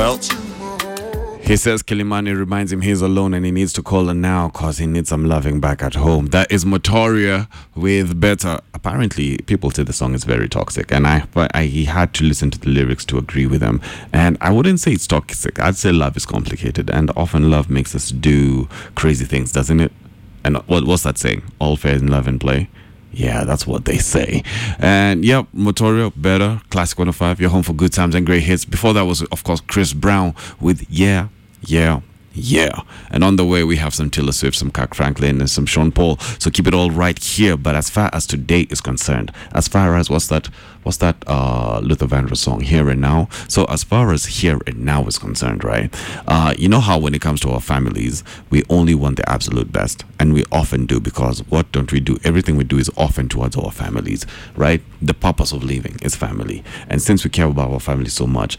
Well, he says Kilimani reminds him he's alone and he needs to call her now because he needs some loving back at home. That is Motoria with Better. Apparently, people say the song is very toxic, and he had to listen to the lyrics to agree with them. And I wouldn't say it's toxic. I'd say love is complicated, and often love makes us do crazy things, doesn't it? And what's that saying? All fair in love and play. Yeah, that's what they say. And yep, Motoria, Better, Classic 105, you're home for good times and great hits. Before that was, of course, Chris Brown with Yeah. And on the way, we have some Taylor Swift, some Kirk Franklin, and some Sean Paul. So keep it all right here. But as far as today is concerned, as far as what's that Luther Vandross song, Here and Now. So as far as Here and Now is concerned, right? You know how when it comes to our families, we only want the absolute best, and we often do, because what don't we do? Everything we do is often towards our families, right? The purpose of living is family, and since we care about our family so much,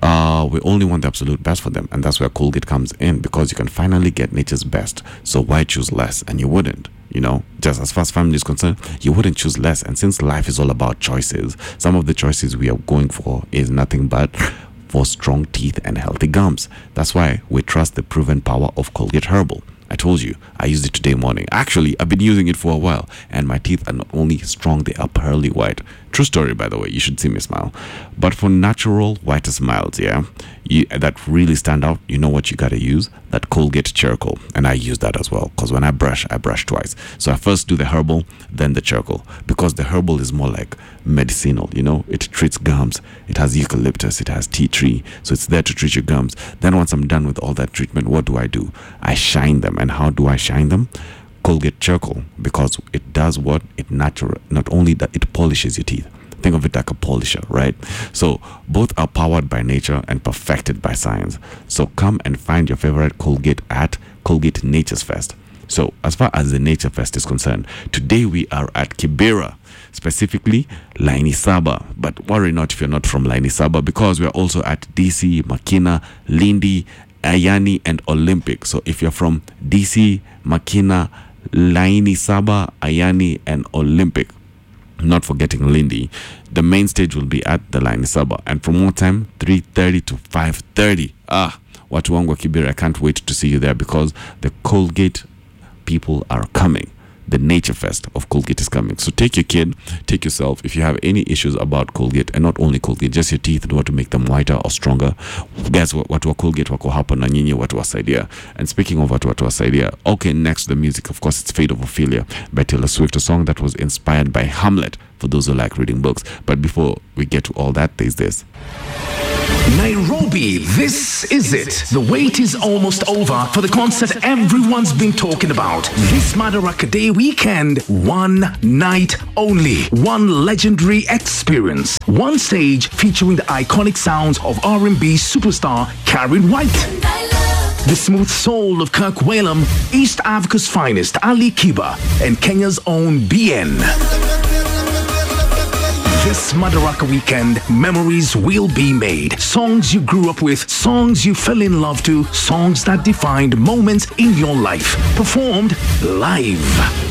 we only want the absolute best for them, and that's where Colgate comes in, because you can finally get nature's best. So why choose less? And you wouldn't. You know, just as far as family is concerned, you wouldn't choose less. And since life is all about choices, some of the choices we are going for is nothing but for strong teeth and healthy gums. That's why we trust the proven power of Colgate Herbal. I told you, I used it today morning. Actually, I've been using it for a while, and my teeth are not only strong, they are pearly white. True story, by the way. You should see me smile. But for natural whiter smiles, that really stand out, you know what you gotta use? That Colgate charcoal. And I use that as well, because when I brush twice. So I first do the herbal, then the charcoal, because the herbal is more like medicinal, you know? It treats gums. It has eucalyptus, it has tea tree, so it's there to treat your gums. Then once I'm done with all that treatment, what do? I shine them. And how do I shine them? Colgate charcoal, because it does what? Not only that, it polishes your teeth. Think of it like a polisher, right? So both are powered by nature and perfected by science. So come and find your favorite Colgate at Colgate Nature's Fest. So as far as the Nature Fest is concerned, today we are at Kibera, specifically Laini Saba. But worry not if you're not from Laini Saba, because we're also at DC, Makina, Lindi, Ayani, and Olympic. So if you're from DC, Makina, Laini Saba, Ayani, and Olympic, not forgetting Lindy, the main stage will be at the Laini Saba. And from what time? 3:30 to 5:30. Watu wangu wa Kibera, I can't wait to see you there, because the Colgate people are coming. The Nature Fest of Colgate is coming. So take your kid, take yourself. If you have any issues about Colgate, and not only Colgate, just your teeth and what to make them whiter or stronger, guess what? Watu wa Colgate wako hapa na nyinyi watu wasaidia. And speaking of watu wasaidia, okay, next to the music, of course, it's Fate of Ophelia by Taylor Swift, a song that was inspired by Hamlet, for those who like reading books. But before we get to all that, there's this. Nairobi, this is it. The wait is almost over for the concert everyone's been talking about. This Madaraka Day weekend, one night only, one legendary experience, one stage featuring the iconic sounds of R&B superstar Karen White, the smooth soul of Kirk Whalum, East Africa's finest Ali Kiba, and Kenya's own BN. This Madaraka weekend, memories will be made. Songs you grew up with, songs you fell in love to, songs that defined moments in your life. Performed live.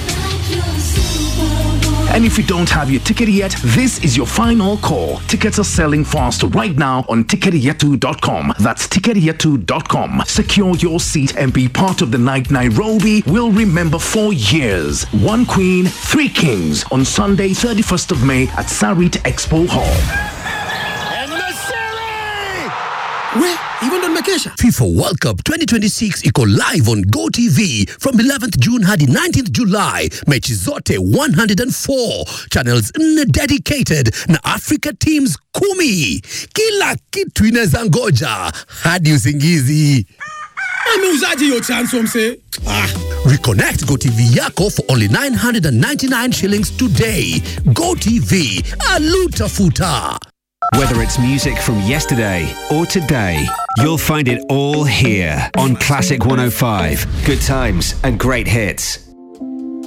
And if you don't have your ticket yet, this is your final call. Tickets are selling fast right now on ticketyetu.com. That's ticketyetu.com. Secure your seat and be part of the night Nairobi will remember for years. One Queen, Three Kings on Sunday, 31st of May at Sarit Expo Hall. Even on vacation. FIFA World Cup 2026 iko live on GoTV from 11th June hadi 19th July. Mechi zote 104 channels dedicated na Africa teams 10. Kila kitu inaweza ngoja hadi usingizi. Ameuzaje hiyo chance mse? Reconnect GoTV yako for only 999 shillings today. GoTV, aluta futa. Whether it's music from yesterday or today, you'll find it all here on Classic 105. Good times and great hits.